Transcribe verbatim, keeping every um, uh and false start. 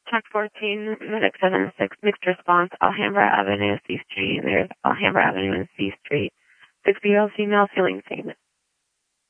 Check fourteen, Medic seven six, mixed response, Alhambra Avenue, C Street. There's Alhambra Avenue and C Street. six-year-old female feeling faint.